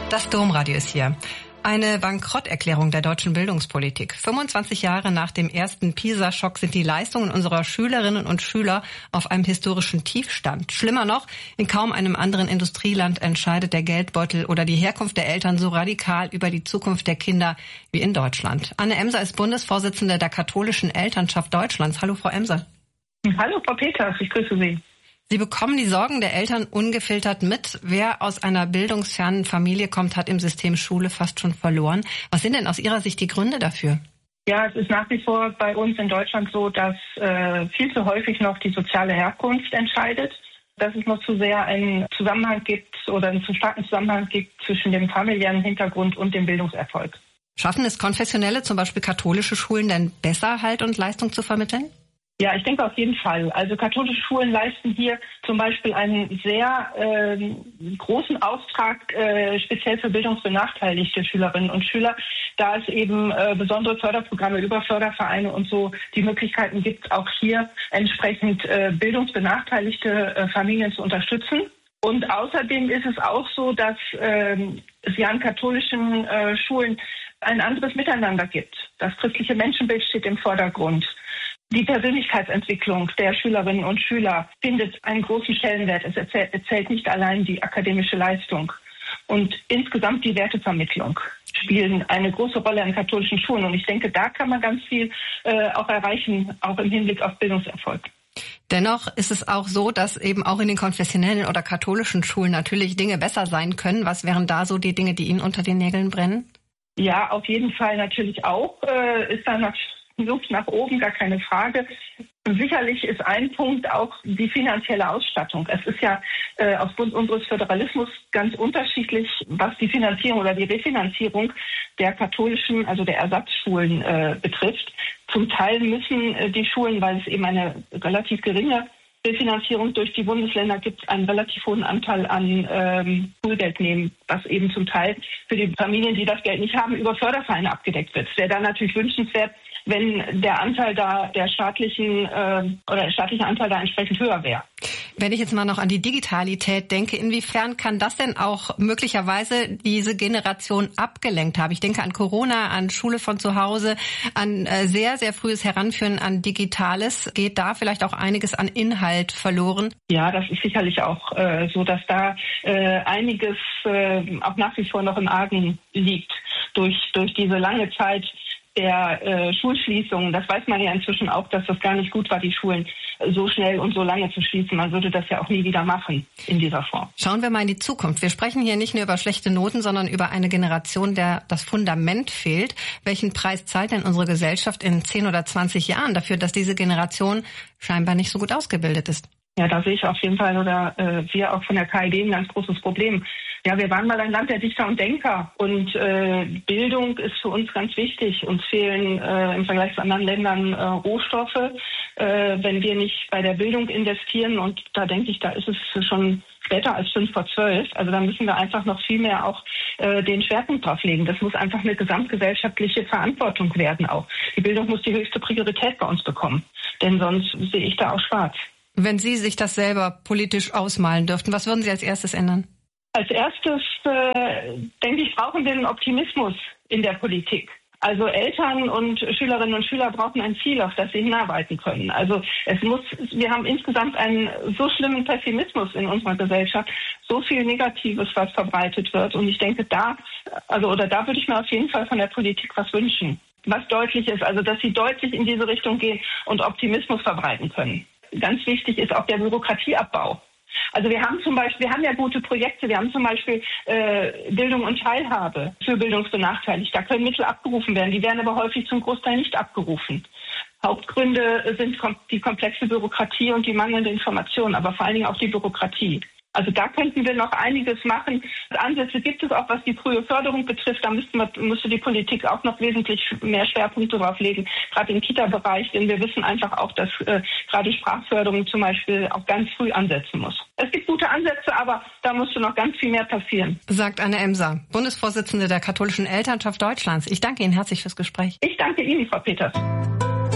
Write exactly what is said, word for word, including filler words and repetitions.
Das Domradio ist hier. Eine Bankrotterklärung der deutschen Bildungspolitik. fünfundzwanzig Jahre nach dem ersten PISA-Schock sind die Leistungen unserer Schülerinnen und Schüler auf einem historischen Tiefstand. Schlimmer noch, in kaum einem anderen Industrieland entscheidet der Geldbeutel oder die Herkunft der Eltern so radikal über die Zukunft der Kinder wie in Deutschland. Anne Emser ist Bundesvorsitzende der Katholischen Elternschaft Deutschlands. Hallo, Frau Emser. Hallo, Frau Peters, ich grüße Sie. Sie bekommen die Sorgen der Eltern ungefiltert mit. Wer aus einer bildungsfernen Familie kommt, hat im System Schule fast schon verloren. Was sind denn aus Ihrer Sicht die Gründe dafür? Ja, es ist nach wie vor bei uns in Deutschland so, dass äh, viel zu häufig noch die soziale Herkunft entscheidet. Dass es noch zu sehr einen Zusammenhang gibt oder einen zu starken Zusammenhang gibt zwischen dem familiären Hintergrund und dem Bildungserfolg. Schaffen es konfessionelle, zum Beispiel katholische Schulen, denn besser Halt und Leistung zu vermitteln? Ja, ich denke auf jeden Fall. Also katholische Schulen leisten hier zum Beispiel einen sehr äh, großen Auftrag, äh, speziell für bildungsbenachteiligte Schülerinnen und Schüler, da es eben äh, besondere Förderprogramme über Fördervereine und so die Möglichkeiten gibt, auch hier entsprechend äh, bildungsbenachteiligte äh, Familien zu unterstützen. Und außerdem ist es auch so, dass äh, es ja an katholischen äh, Schulen ein anderes Miteinander gibt. Das christliche Menschenbild steht im Vordergrund. Die Persönlichkeitsentwicklung der Schülerinnen und Schüler findet einen großen Stellenwert. Es erzählt, erzählt nicht allein die akademische Leistung. Und insgesamt die Wertevermittlung spielen eine große Rolle an katholischen Schulen. Und ich denke, da kann man ganz viel äh, auch erreichen, auch im Hinblick auf Bildungserfolg. Dennoch ist es auch so, dass eben auch in den konfessionellen oder katholischen Schulen natürlich Dinge besser sein können. Was wären da so die Dinge, die Ihnen unter den Nägeln brennen? Ja, auf jeden Fall natürlich auch. Äh, ist da natürlich Luft nach oben, gar keine Frage. Sicherlich ist ein Punkt auch die finanzielle Ausstattung. Es ist ja äh, aufgrund unseres Föderalismus ganz unterschiedlich, was die Finanzierung oder die Refinanzierung der katholischen, also der Ersatzschulen äh, betrifft. Zum Teil müssen äh, die Schulen, weil es eben eine relativ geringe Refinanzierung durch die Bundesländer gibt, einen relativ hohen Anteil an ähm, Schulgeld nehmen, was eben zum Teil für die Familien, die das Geld nicht haben, über Fördervereine abgedeckt wird. Es wäre dann natürlich wünschenswert, wenn der Anteil da der staatlichen äh, oder der staatliche Anteil da entsprechend höher wäre. Wenn ich jetzt mal noch an die Digitalität denke, inwiefern kann das denn auch möglicherweise diese Generation abgelenkt haben? Ich denke an Corona, an Schule von zu Hause, an äh, sehr, sehr frühes Heranführen an Digitales. Geht da vielleicht auch einiges an Inhalt verloren? Ja, das ist sicherlich auch äh, so, dass da äh, einiges äh, auch nach wie vor noch im Argen liegt durch, durch diese lange Zeit der äh, Schulschließungen. Das weiß man ja inzwischen auch, dass das gar nicht gut war, die Schulen so schnell und so lange zu schließen. Man würde das ja auch nie wieder machen in dieser Form. Schauen wir mal in die Zukunft. Wir sprechen hier nicht nur über schlechte Noten, sondern über eine Generation, der das Fundament fehlt. Welchen Preis zahlt denn unsere Gesellschaft in zehn oder zwanzig Jahren dafür, dass diese Generation scheinbar nicht so gut ausgebildet ist? Ja, da sehe ich auf jeden Fall oder äh, wir auch von der K I D ein ganz großes Problem. Ja, wir waren mal ein Land der Dichter und Denker und äh, Bildung ist für uns ganz wichtig. Uns fehlen äh, im Vergleich zu anderen Ländern äh, Rohstoffe, äh, wenn wir nicht bei der Bildung investieren. Und da denke ich, da ist es schon später als fünf vor zwölf. Also da müssen wir einfach noch viel mehr auch äh, den Schwerpunkt drauf legen. Das muss einfach eine gesamtgesellschaftliche Verantwortung werden auch. Die Bildung muss die höchste Priorität bei uns bekommen, denn sonst sehe ich da auch schwarz. Wenn Sie sich das selber politisch ausmalen dürften, was würden Sie als erstes ändern? Als erstes, äh, denke ich, brauchen wir einen Optimismus in der Politik. Also Eltern und Schülerinnen und Schüler brauchen ein Ziel, auf das sie hinarbeiten können. Also es muss, wir haben insgesamt einen so schlimmen Pessimismus in unserer Gesellschaft, so viel Negatives, was verbreitet wird. Und ich denke, da, also oder da würde ich mir auf jeden Fall von der Politik was wünschen. Was deutlich ist, also dass sie deutlich in diese Richtung gehen und Optimismus verbreiten können. Ganz wichtig ist auch der Bürokratieabbau. Also wir haben zum Beispiel, wir haben ja gute Projekte, wir haben zum Beispiel äh, Bildung und Teilhabe für Bildungsbenachteiligte. Da können Mittel abgerufen werden, die werden aber häufig zum Großteil nicht abgerufen. Hauptgründe sind kom- die komplexe Bürokratie und die mangelnde Information, aber vor allen Dingen auch die Bürokratie. Also da könnten wir noch einiges machen. Ansätze gibt es auch, was die frühe Förderung betrifft. Da müsste, man, müsste die Politik auch noch wesentlich mehr Schwerpunkte drauf legen, gerade im Kita-Bereich. Denn wir wissen einfach auch, dass äh, gerade Sprachförderung zum Beispiel auch ganz früh ansetzen muss. Es gibt gute Ansätze, aber da musste noch ganz viel mehr passieren. Sagt Anne Emser, Bundesvorsitzende der Katholischen Elternschaft Deutschlands. Ich danke Ihnen herzlich fürs Gespräch. Ich danke Ihnen, Frau Peters.